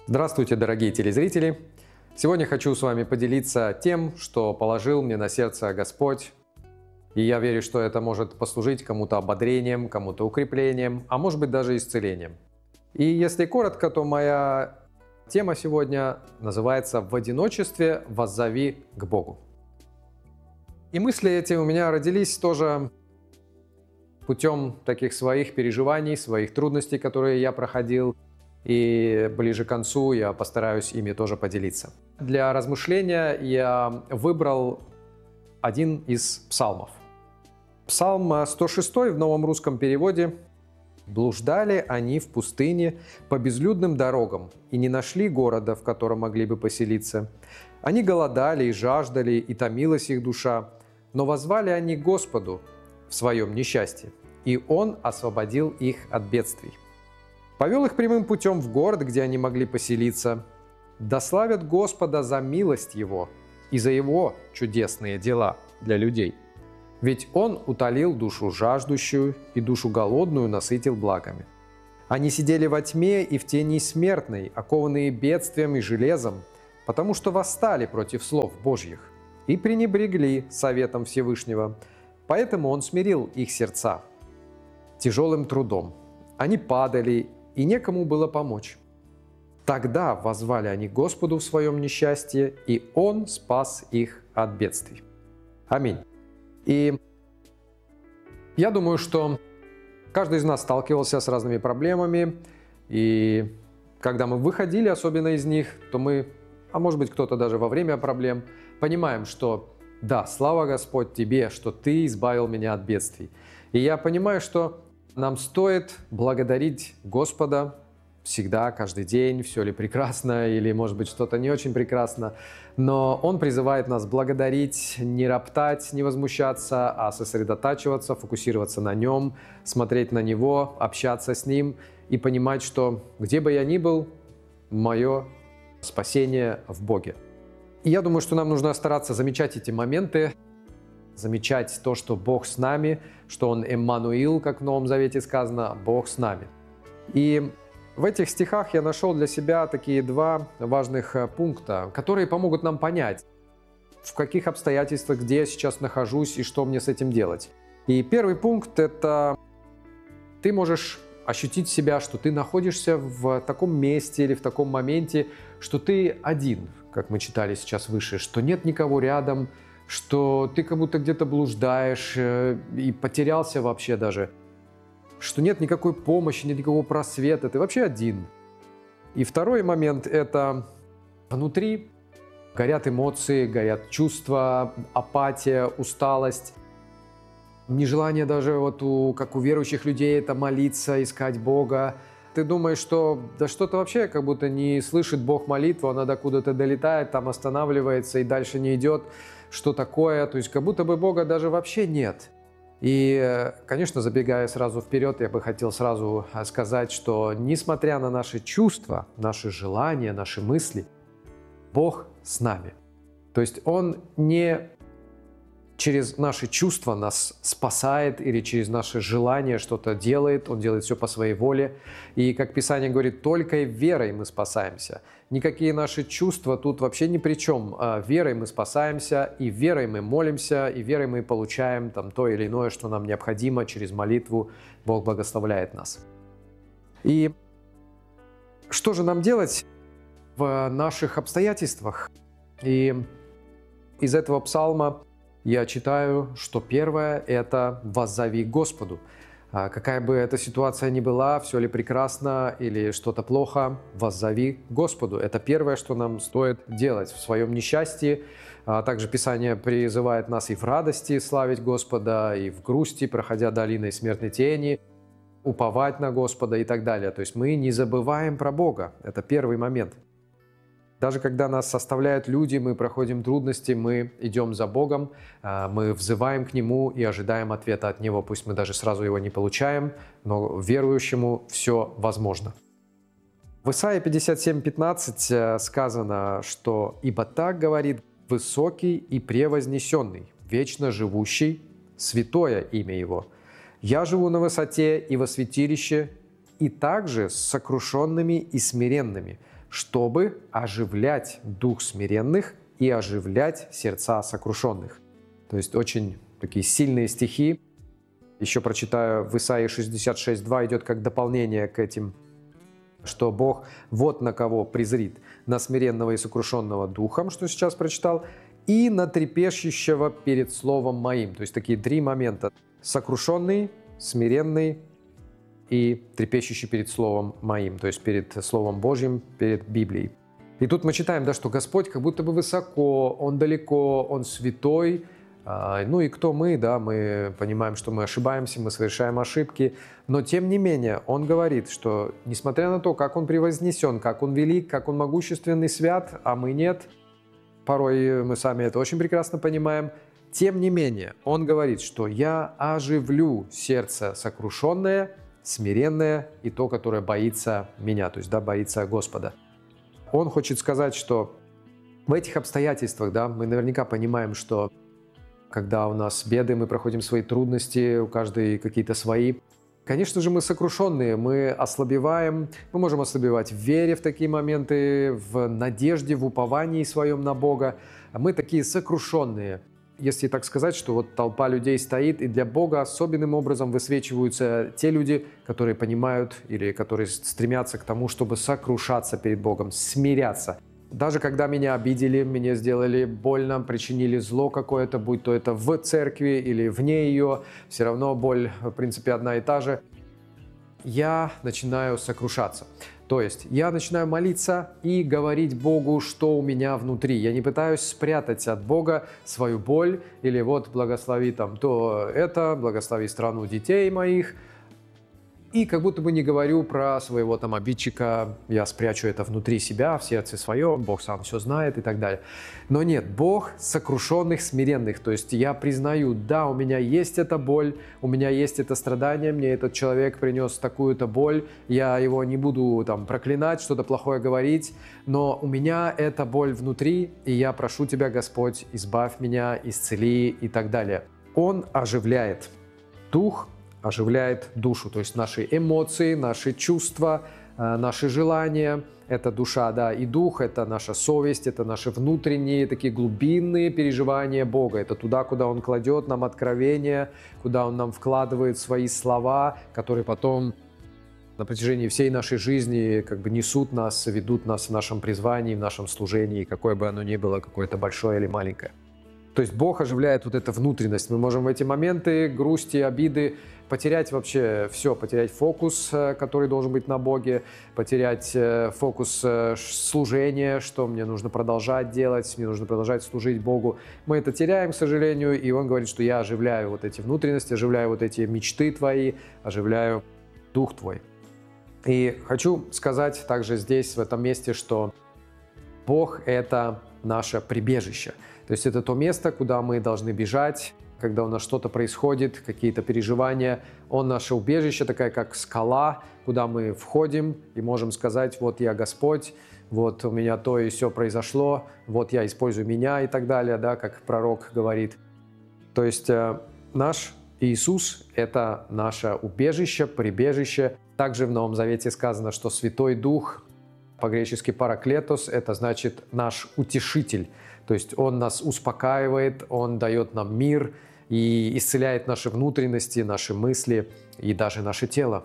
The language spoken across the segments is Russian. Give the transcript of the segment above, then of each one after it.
Здравствуйте, дорогие телезрители! Сегодня хочу с вами поделиться тем, что положил мне на сердце Господь. И я верю, что это может послужить кому-то ободрением, кому-то укреплением, а может быть даже исцелением. И если коротко, то моя тема сегодня называется «В одиночестве воззови к Богу». И мысли эти у меня родились тоже путем таких своих переживаний, своих трудностей, которые я проходил. И ближе к концу я постараюсь ими тоже поделиться. Для размышления я выбрал один из псалмов. Псалм 106 в новом русском переводе. «Блуждали они в пустыне по безлюдным дорогам и не нашли города, в котором могли бы поселиться. Они голодали и жаждали, и томилась их душа, но воззвали они к Господу в своем несчастье, и Он освободил их от бедствий. Повел их прямым путем в город, где они могли поселиться. Да славят Господа за милость Его и за Его чудесные дела для людей. Ведь Он утолил душу жаждущую и душу голодную насытил благами. Они сидели во тьме и в тени смертной, окованные бедствием и железом, потому что восстали против слов Божьих и пренебрегли советом Всевышнего. Поэтому Он смирил их сердца тяжелым трудом. Они падали, и некому было помочь. Тогда воззвали они к Господу в своем несчастье, и Он спас их от бедствий». Аминь. И я думаю, что каждый из нас сталкивался с разными проблемами, и когда мы выходили особенно из них, то мы, а может быть кто-то даже во время проблем, понимаем, что да, слава Господь Тебе, что Ты избавил меня от бедствий. И я понимаю, что нам стоит благодарить Господа всегда, каждый день, все ли прекрасно или, может быть, что-то не очень прекрасно. Но Он призывает нас благодарить, не роптать, не возмущаться, а сосредотачиваться, фокусироваться на Нем, смотреть на Него, общаться с Ним и понимать, что где бы я ни был, мое спасение в Боге. И я думаю, что нам нужно стараться замечать эти моменты, замечать то, что Бог с нами, что Он Эммануил, как в Новом Завете сказано, Бог с нами. И в этих стихах я нашел для себя такие два важных пункта, которые помогут нам понять, в каких обстоятельствах, где я сейчас нахожусь и что мне с этим делать. И первый пункт – это ты можешь ощутить себя, что ты находишься в таком месте или в таком моменте, что ты один, как мы читали сейчас выше, что нет никого рядом, что ты как будто где-то блуждаешь и потерялся вообще даже, что нет никакой помощи, нет никакого просвета, ты вообще один. И второй момент – это внутри горят эмоции, горят чувства, апатия, усталость, нежелание даже как у верующих людей это молиться, искать Бога. Ты думаешь, что да что-то вообще как будто не слышит Бог молитву, она докуда-то долетает, там останавливается и дальше не идет. Что такое? То есть как будто бы Бога даже вообще нет. И, конечно, забегая сразу вперед, я бы хотел сразу сказать, что несмотря на наши чувства, наши желания, наши мысли, Бог с нами. То есть Он не через наши чувства нас спасает или через наши желания что-то делает. Он делает все по своей воле. И, как Писание говорит, только верой мы спасаемся. Никакие наши чувства тут вообще ни при чем. Верой мы спасаемся, и верой мы молимся, и верой мы получаем то или иное, что нам необходимо через молитву. Бог благословляет нас. И что же нам делать в наших обстоятельствах? И из этого псалма я читаю, что первое – это «воззови к Господу». Какая бы эта ситуация ни была, все ли прекрасно или что-то плохо, воззови к Господу. Это первое, что нам стоит делать в своем несчастье. Также Писание призывает нас и в радости славить Господа, и в грусти, проходя долиной смертной тени, уповать на Господа и так далее. То есть мы не забываем про Бога. Это первый момент. Даже когда нас составляют люди, мы проходим трудности, мы идем за Богом, мы взываем к Нему и ожидаем ответа от Него. Пусть мы даже сразу его не получаем, но верующему все возможно. В Исайе 57:15 сказано, что «Ибо так говорит высокий и превознесенный, вечно живущий, святое имя Его. Я живу на высоте и во святилище, и также с сокрушенными и смиренными, чтобы оживлять дух смиренных и оживлять сердца сокрушенных». То есть очень такие сильные стихи. Еще прочитаю, в Исаии 66:2 идет как дополнение к этим, что Бог вот на кого презрит: на смиренного и сокрушенного духом, что сейчас прочитал, и на трепещущего перед словом моим. То есть такие три момента: сокрушенный, смиренный и трепещущий перед словом моим, то есть перед Словом Божьим, перед Библией. И тут мы читаем, да, что Господь как будто бы высоко, Он далеко, Он святой. Ну и кто мы, да, мы понимаем, что мы ошибаемся, мы совершаем ошибки, но тем не менее Он говорит, что несмотря на то, как Он превознесен, как Он велик, как Он могущественный, свят, а мы нет, порой мы сами это очень прекрасно понимаем, тем не менее Он говорит, что «я оживлю сердце сокрушенное, смиренное и то, которое боится Меня», то есть, да, боится Господа. Он хочет сказать, что в этих обстоятельствах, да, мы наверняка понимаем, что когда у нас беды, мы проходим свои трудности, у каждой какие-то свои. Конечно же, мы сокрушенные, мы ослабеваем, мы можем ослабевать в вере в такие моменты, в надежде, в уповании своем на Бога. Мы такие сокрушенные. Если так сказать, что вот толпа людей стоит, и для Бога особенным образом высвечиваются те люди, которые понимают или которые стремятся к тому, чтобы сокрушаться перед Богом, смиряться. Даже когда меня обидели, мне сделали больно, причинили зло какое-то, будь то это в церкви или вне ее, все равно боль, в принципе, одна и та же, я начинаю сокрушаться. То есть я начинаю молиться и говорить Богу, что у меня внутри. Я не пытаюсь спрятать от Бога свою боль или вот благослови там то это, благослови страну детей моих. И как будто бы не говорю про своего там обидчика, я спрячу это внутри себя, в сердце своем, Бог сам все знает и так далее. Но нет, Бог сокрушенных, смиренных. То есть я признаю, да, у меня есть эта боль, у меня есть это страдание, мне этот человек принес такую-то боль, я его не буду там проклинать, что-то плохое говорить, но у меня эта боль внутри, и я прошу Тебя, Господь, избавь меня, исцели и так далее. Он оживляет дух, оживляет душу, то есть наши эмоции, наши чувства, наши желания, это душа, да, и дух, это наша совесть, это наши внутренние такие глубинные переживания Бога, это туда, куда Он кладет нам откровения, куда Он нам вкладывает свои слова, которые потом на протяжении всей нашей жизни как бы несут нас, ведут нас в нашем призвании, в нашем служении, какое бы оно ни было, какое-то большое или маленькое. То есть Бог оживляет вот эту внутренность. Мы можем в эти моменты грусти, обиды потерять вообще все, потерять фокус, который должен быть на Боге, потерять фокус служения, что мне нужно продолжать делать, мне нужно продолжать служить Богу. Мы это теряем, к сожалению, и Он говорит, что я оживляю вот эти внутренности, оживляю вот эти мечты твои, оживляю дух твой. И хочу сказать также здесь, в этом месте, что Бог – это наше прибежище. То есть это то место, куда мы должны бежать, когда у нас что-то происходит, какие-то переживания. Он наше убежище, такая как скала, куда мы входим и можем сказать, вот я Господь, вот у меня то и все произошло, вот я использую меня и так далее, да, как пророк говорит. То есть наш Иисус – это наше убежище, прибежище. Также в Новом Завете сказано, что Святой Дух, по-гречески «параклетос», это значит наш утешитель. То есть Он нас успокаивает, Он дает нам мир и исцеляет наши внутренности, наши мысли и даже наше тело.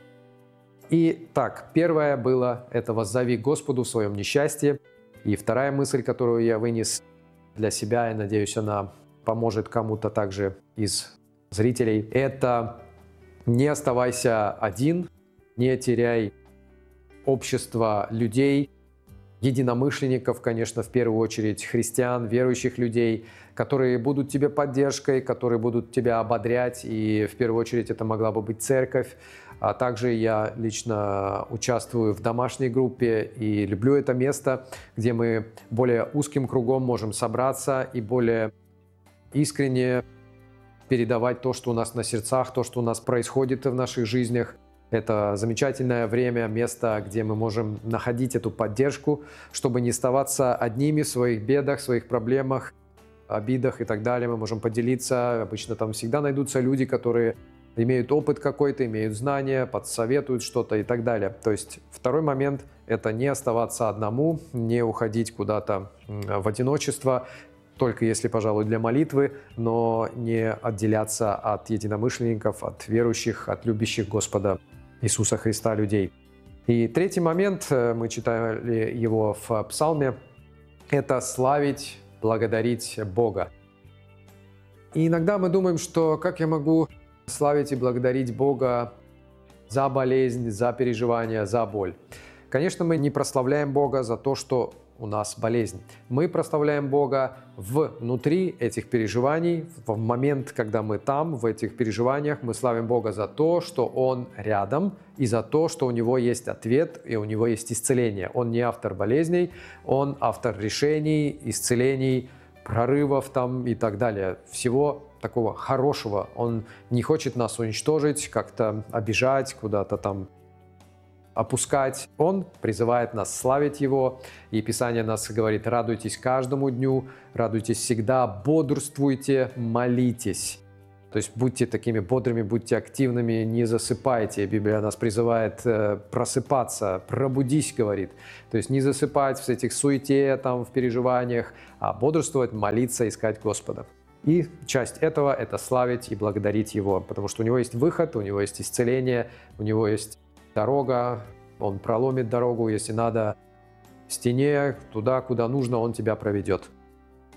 И так, первое было – это «воззови Господу в своем несчастье». И вторая мысль, которую я вынес для себя, и надеюсь, она поможет кому-то также из зрителей, это не оставайся один, не теряй общество людей, единомышленников, конечно, в первую очередь христиан, верующих людей, которые будут тебе поддержкой, которые будут тебя ободрять, и в первую очередь это могла бы быть церковь. А также я лично участвую в домашней группе и люблю это место, где мы более узким кругом можем собраться и более искренне передавать то, что у нас на сердцах, то, что у нас происходит в наших жизнях. Это замечательное время, место, где мы можем находить эту поддержку, чтобы не оставаться одними в своих бедах, в своих проблемах, обидах и так далее. Мы можем поделиться. Обычно там всегда найдутся люди, которые имеют опыт какой-то, имеют знания, подсоветуют что-то и так далее. То есть второй момент – это не оставаться одному, не уходить куда-то в одиночество, только если, пожалуй, для молитвы, но не отделяться от единомышленников, от верующих, от любящих Господа Иисуса Христа людей. И третий момент, мы читали его в Псалме, это славить, благодарить Бога. И иногда мы думаем, что как я могу славить и благодарить Бога за болезнь, за переживания, за боль. Конечно, мы не прославляем Бога за то, что у нас болезнь. Мы прославляем Бога внутри этих переживаний, в момент, когда мы там, в этих переживаниях, мы славим Бога за то, что Он рядом, и за то, что у Него есть ответ, и у Него есть исцеление. Он не автор болезней, Он автор решений, исцелений, прорывов там и так далее. Всего такого хорошего. Он не хочет нас уничтожить, как-то обижать, куда-то там опускать. Он призывает нас славить Его, и Писание нас говорит: радуйтесь каждому дню, радуйтесь всегда, бодрствуйте, молитесь. То есть будьте такими бодрыми, будьте активными, не засыпайте. Библия нас призывает просыпаться, пробудись, говорит. То есть не засыпать в этих суете, там, в переживаниях, а бодрствовать, молиться, искать Господа. И часть этого – это славить и благодарить Его, потому что у Него есть выход, у Него есть исцеление, у Него есть дорога, Он проломит дорогу, если надо, в стене, туда, куда нужно, Он тебя проведет.